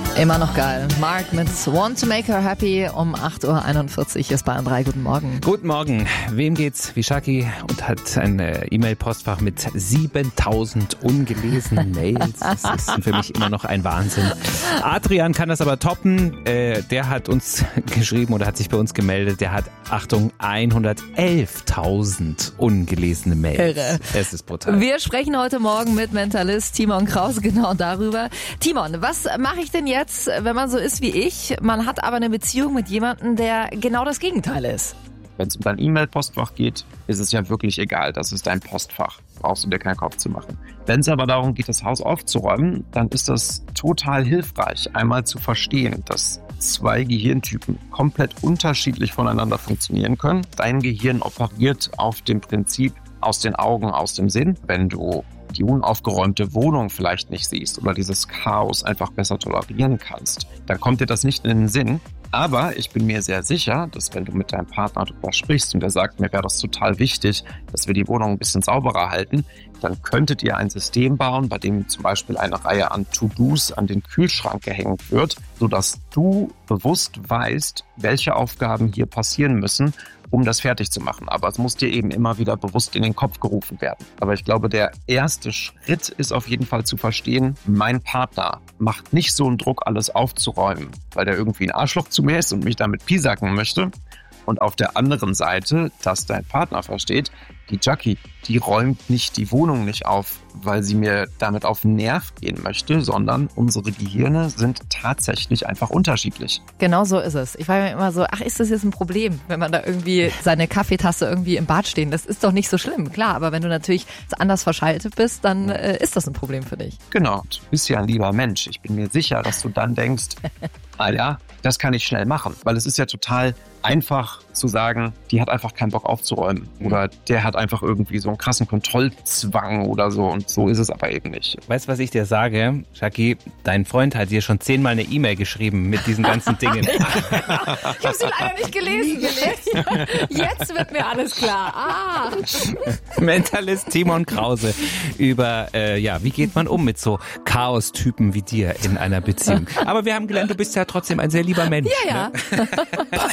Immer noch geil. Mark mit Want to Make Her Happy um 8.41 Uhr ist Bayern 3. Guten Morgen. Guten Morgen. Wem geht's wie Shaki und hat ein E-Mail-Postfach mit 7000 ungelesenen Mails. Das ist für mich immer noch ein Wahnsinn. Adrian kann das aber toppen. Der hat uns geschrieben oder hat sich bei uns gemeldet. Der hat, Achtung, 111.000 ungelesene Mails. Irre. Es ist brutal. Wir sprechen heute Morgen mit Mentalist Timon Krause genau darüber. Timon, was mache ich denn jetzt, wenn man so ist wie ich? Man hat aber eine Beziehung mit jemandem, der genau das Gegenteil ist. Wenn es um dein E-Mail-Postfach geht, ist es ja wirklich egal. Das ist dein Postfach. Brauchst du dir keinen Kopf zu machen. Wenn es aber darum geht, das Haus aufzuräumen, dann ist das total hilfreich, einmal zu verstehen, dass zwei Gehirntypen komplett unterschiedlich voneinander funktionieren können. Dein Gehirn operiert auf dem Prinzip aus den Augen, aus dem Sinn. Wenn du die unaufgeräumte Wohnung vielleicht nicht siehst oder dieses Chaos einfach besser tolerieren kannst, dann kommt dir das nicht in den Sinn. Aber ich bin mir sehr sicher, dass wenn du mit deinem Partner darüber sprichst und der sagt, mir wäre das total wichtig, dass wir die Wohnung ein bisschen sauberer halten, dann könntet ihr ein System bauen, bei dem zum Beispiel eine Reihe an To-Dos an den Kühlschrank gehängt wird, sodass du bewusst weißt, welche Aufgaben hier passieren müssen, um das fertig zu machen. Aber es muss dir eben immer wieder bewusst in den Kopf gerufen werden. Aber ich glaube, der erste Schritt ist auf jeden Fall zu verstehen, mein Partner macht nicht so einen Druck, alles aufzuräumen, weil der irgendwie ein Arschloch zu mir ist und mich damit piesacken möchte. Und auf der anderen Seite, dass dein Partner versteht, die Jackie, die räumt nicht die Wohnung nicht auf, weil sie mir damit auf den Nerv gehen möchte, sondern unsere Gehirne sind tatsächlich einfach unterschiedlich. Genau so ist es. Ich war mir immer so, ach, ist das jetzt ein Problem, wenn man da irgendwie seine Kaffeetasse irgendwie im Bad stehen? Das ist doch nicht so schlimm, klar. Aber wenn du natürlich anders verschaltet bist, dann ist das ein Problem für dich. Genau, du bist ja ein lieber Mensch. Ich bin mir sicher, dass du dann denkst, ah ja, das kann ich schnell machen. Weil es ist ja total einfach zu sagen, die hat einfach keinen Bock aufzuräumen. Oder der hat einfach irgendwie so einen krassen Kontrollzwang oder so. Und so ist es aber eben nicht. Weißt du, was ich dir sage? Shaki, dein Freund hat dir schon 10-mal eine E-Mail geschrieben mit diesen ganzen Dingen. Ich habe sie leider nicht gelesen. Jetzt wird mir alles klar. Ah. Mentalist Timon Krause über, wie geht man um mit so Chaos-Typen wie dir in einer Beziehung. Aber wir haben gelernt, du bist ja trotzdem ein sehr lieber Mensch. Ja. Ne?